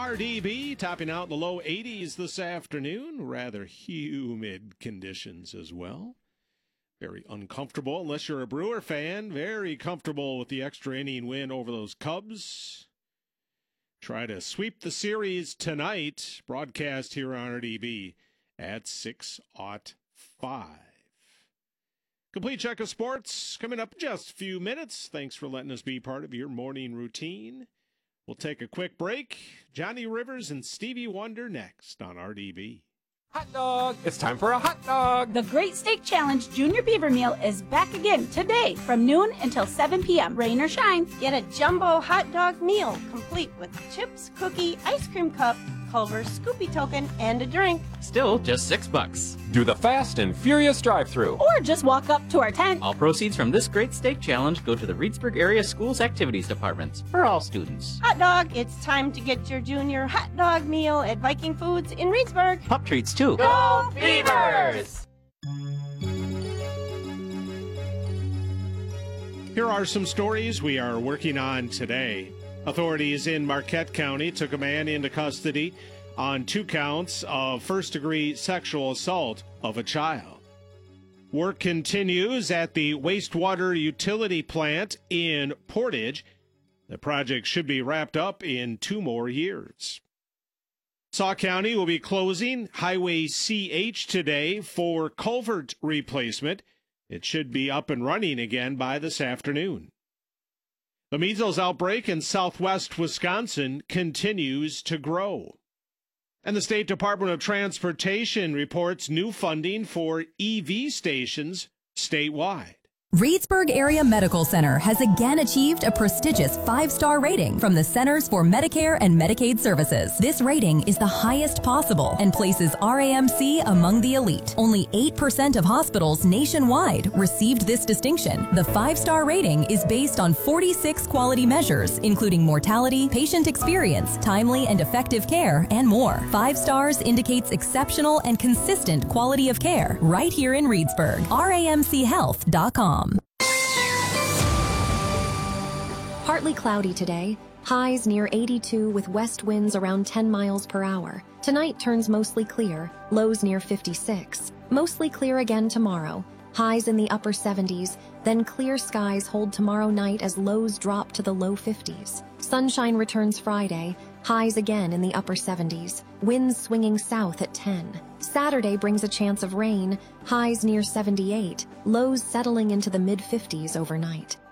RDB topping out in the low 80s this afternoon. Rather humid conditions as well. Very uncomfortable unless you're a Brewer fan. Very comfortable with the extra inning win over those Cubs. Try to sweep the series tonight. Broadcast here on RDB at 6:05. Complete check of sports coming up in just a few minutes. Thanks for letting us be part of your morning routine. We'll take a quick break. Johnny Rivers and Stevie Wonder next on RDB. Hot dog! It's time for a hot dog! The Great Steak Challenge Junior Beaver Meal is back again today from noon until 7 p.m. Rain or shine. Get a jumbo hot dog meal complete with chips, cookie, ice cream cup, Culver's Scoopy token, and a drink. Still just $6. Do the fast and furious drive-thru. Or just walk up to our tent. All proceeds from this Great Steak Challenge go to the Reedsburg Area Schools Activities Departments for all students. Hot dog, it's time to get your junior hot dog meal at Viking Foods in Reedsburg. Pup treats too. Go Beavers! Here are some stories we are working on today. Authorities in Marquette County took a man into custody on 2 counts of first-degree sexual assault of a child. Work continues at the wastewater utility plant in Portage. The project should be wrapped up in 2 more years. Sauk County will be closing Highway CH today for culvert replacement. It should be up and running again by this afternoon. The measles outbreak in southwest Wisconsin continues to grow. And the State Department of Transportation reports new funding for EV stations statewide. Reedsburg Area Medical Center has again achieved a prestigious 5-star rating from the Centers for Medicare and Medicaid Services. This rating is the highest possible and places RAMC among the elite. Only 8% of hospitals nationwide received this distinction. The 5-star rating is based on 46 quality measures, including mortality, patient experience, timely and effective care, and more. 5 stars indicates exceptional and consistent quality of care right here in Reedsburg. RAMChealth.com. Partly cloudy today, highs near 82 with west winds around 10 miles per hour. Tonight turns mostly clear, lows near 56. Mostly clear again tomorrow, highs in the upper 70s, then clear skies hold tomorrow night as lows drop to the low 50s. Sunshine returns Friday, highs again in the upper 70s, winds swinging south at 10. Saturday brings a chance of rain, highs near 78, lows settling into the mid-50s overnight.